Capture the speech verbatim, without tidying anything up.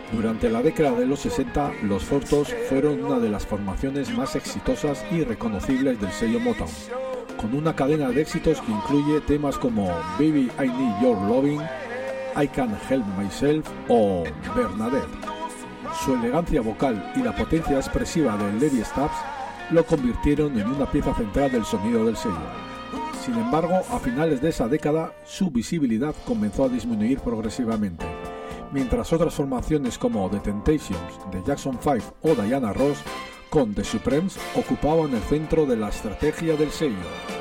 Durante la década de los sesenta, los Four Tops fueron una de las formaciones más exitosas y reconocibles del sello Motown, con una cadena de éxitos que incluye temas como Baby I Need Your Loving, I Can't Help Myself o Bernadette. Su elegancia vocal y la potencia expresiva de Lady Stubbs lo convirtieron en una pieza central del sonido del sello. Sin embargo, a finales de esa década, su visibilidad comenzó a disminuir progresivamente, mientras otras formaciones como The Temptations, The Jackson five o Diana Ross con The Supremes ocupaban el centro de la estrategia del sello.